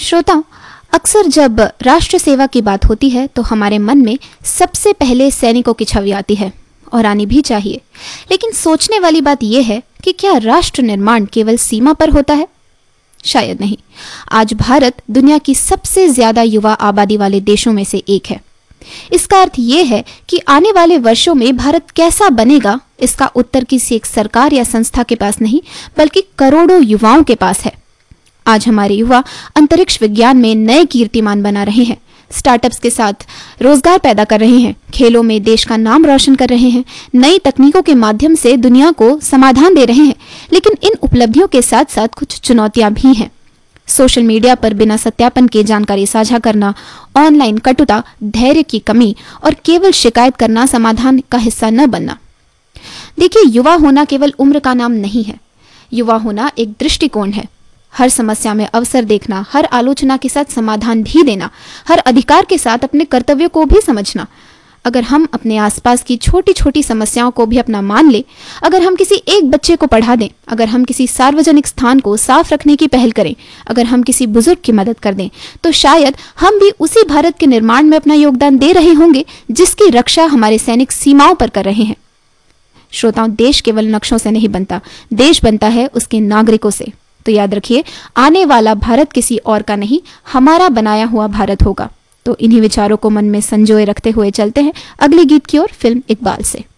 श्रोताओं, अक्सर जब राष्ट्र सेवा की बात होती है तो हमारे मन में सबसे पहले सैनिकों की छवि आती है और आनी भी चाहिए। लेकिन सोचने वाली बात यह है कि क्या राष्ट्र निर्माण केवल सीमा पर होता है? शायद नहीं। आज भारत दुनिया की सबसे ज्यादा युवा आबादी वाले देशों में से एक है। इसका अर्थ यह है कि आने वाले वर्षों में भारत कैसा बनेगा, इसका उत्तर किसी एक सरकार या संस्था के पास नहीं, बल्कि करोड़ों युवाओं के पास है। आज हमारे युवा अंतरिक्ष विज्ञान में नए कीर्तिमान बना रहे हैं, स्टार्टअप्स के साथ रोजगार पैदा कर रहे हैं, खेलों में देश का नाम रोशन कर रहे हैं, नई तकनीकों के माध्यम से दुनिया को समाधान दे रहे हैं। लेकिन इन उपलब्धियों के साथ साथ कुछ चुनौतियां भी हैं। सोशल मीडिया पर बिना सत्यापन के जानकारी साझा करना, ऑनलाइन कटुता, धैर्य की कमी और केवल शिकायत करना समाधान का हिस्सा न बनना। देखिए, युवा होना केवल उम्र का नाम नहीं है। युवा होना एक दृष्टिकोण है। हर समस्या में अवसर देखना, हर आलोचना के साथ समाधान भी देना, हर अधिकार के साथ अपने कर्तव्यों को भी समझना। अगर हम अपने आसपास की छोटी छोटी समस्याओं को भी अपना मान ले, अगर हम किसी एक बच्चे को पढ़ा दें, अगर हम किसी सार्वजनिक स्थान को साफ रखने की पहल करें, अगर हम किसी बुजुर्ग की मदद कर दें, तो शायद हम भी उसी भारत के निर्माण में अपना योगदान दे रहे होंगे जिसकी रक्षा हमारे सैनिक सीमाओं पर कर रहे हैं। श्रोताओं, देश केवल नक्शों से नहीं बनता, देश बनता है उसके नागरिकों से। तो याद रखिए, आने वाला भारत किसी और का नहीं, हमारा बनाया हुआ भारत होगा। तो इन्हीं विचारों को मन में संजोए रखते हुए चलते हैं अगले गीत की ओर, फिल्म इकबाल से।